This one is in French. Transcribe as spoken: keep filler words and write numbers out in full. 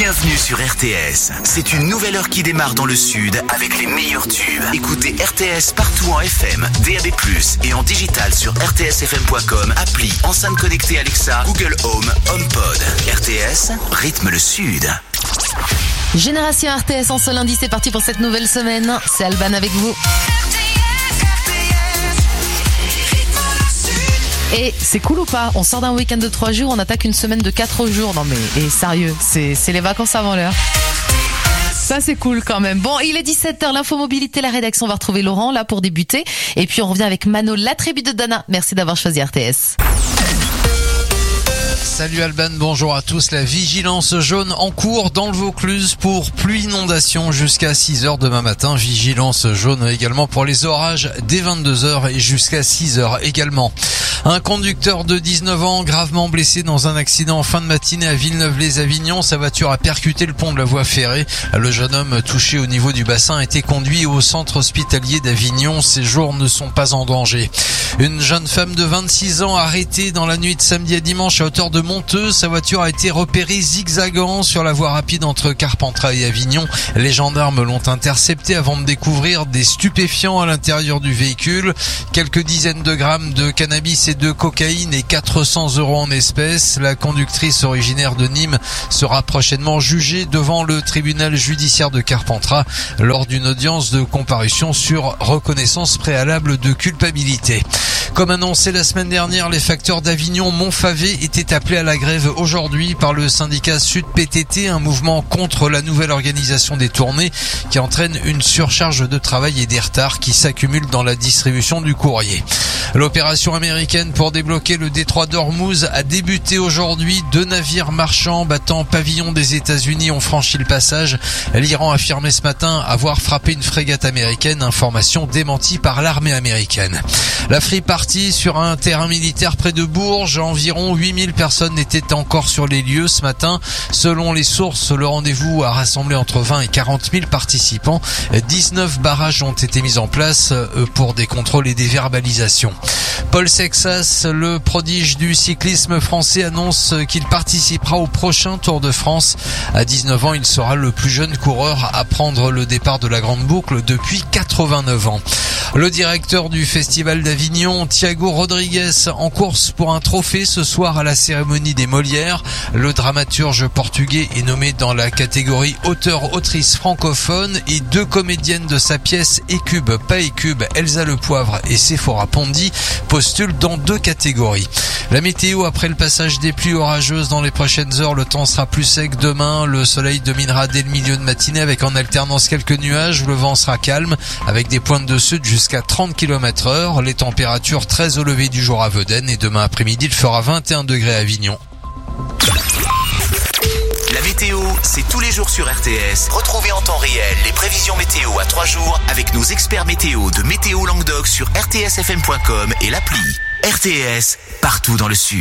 Bienvenue sur R T S. C'est une nouvelle heure qui démarre dans le sud avec les meilleurs tubes. Écoutez R T S partout en F M, D A B plus, et en digital sur r t s f m point com, appli, enceinte connectée Alexa, Google Home, HomePod. R T S, rythme le sud. Génération R T S en ce lundi, c'est parti pour cette nouvelle semaine. C'est Alban avec vous. Et c'est cool ou pas? On sort d'un week-end de trois jours, on attaque une semaine de quatre jours. Non mais, et sérieux, c'est, c'est les vacances avant l'heure. Ça c'est cool quand même. Bon, il est dix-sept heures, l'infomobilité, la rédaction va retrouver Laurent là pour débuter. Et puis on revient avec Mano, la tribu de Dana. Merci d'avoir choisi R T S. Salut Alban, bonjour à tous. La vigilance jaune en cours dans le Vaucluse pour pluie inondation jusqu'à six heures demain matin. Vigilance jaune également pour les orages dès vingt-deux heures et jusqu'à six heures également. Un conducteur de dix-neuf ans gravement blessé dans un accident en fin de matinée à Villeneuve-les-Avignon. Sa voiture a percuté le pont de la voie ferrée. Le jeune homme touché au niveau du bassin a été conduit au centre hospitalier d'Avignon. Ses jours ne sont pas en danger. Une jeune femme de vingt-six ans arrêtée dans la nuit de samedi à dimanche à hauteur de Monteux. Sa voiture a été repérée zigzagant sur la voie rapide entre Carpentras et Avignon. Les gendarmes l'ont interceptée avant de découvrir des stupéfiants à l'intérieur du véhicule. Quelques dizaines de grammes de cannabis et de cocaïne et quatre cents euros en espèces. La conductrice originaire de Nîmes sera prochainement jugée devant le tribunal judiciaire de Carpentras lors d'une audience de comparution sur reconnaissance préalable de culpabilité. Comme annoncé la semaine dernière, les facteurs d'Avignon-Montfavet étaient appelés à la grève aujourd'hui par le syndicat Sud P T T, un mouvement contre la nouvelle organisation des tournées qui entraîne une surcharge de travail et des retards qui s'accumulent dans la distribution du courrier. L'opération américaine pour débloquer le détroit d'Ormuz a débuté aujourd'hui. Deux navires marchands battant pavillon des États-Unis ont franchi le passage. L'Iran a affirmé ce matin avoir frappé une frégate américaine, information démentie par l'armée américaine. La Free Party sur un terrain militaire près de Bourges. Environ huit mille personnes étaient encore sur les lieux ce matin. Selon les sources, le rendez-vous a rassemblé entre vingt et quarante mille participants. dix-neuf barrages ont été mis en place pour des contrôles et des verbalisations. Paul Sexas, le prodige du cyclisme français, annonce qu'il participera au prochain Tour de France. À dix-neuf ans, il sera le plus jeune coureur à prendre le départ de la Grande Boucle depuis quatre-vingt-neuf ans. Le directeur du Festival d'Avignon, Thiago Rodriguez, en course pour un trophée ce soir à la cérémonie des Molières. Le dramaturge portugais est nommé dans la catégorie auteur-autrice francophone et deux comédiennes de sa pièce Écube, pas Écube, Elsa Le Poivre et Sephora Pondy postulent dans deux catégories. La météo, après le passage des pluies orageuses dans les prochaines heures, le temps sera plus sec demain. Le soleil dominera dès le milieu de matinée avec en alternance quelques nuages. Le vent sera calme avec des pointes de sud jusqu'à trente kilomètres heure. Les températures très au lever du jour à Vedène et demain après-midi, il fera vingt et un degrés à Avignon. La météo, c'est tous les jours sur R T S. Retrouvez en temps réel les prévisions météo à trois jours avec nos experts météo de Météo Languedoc sur r t s f m point com et l'appli. R T S, partout dans le sud.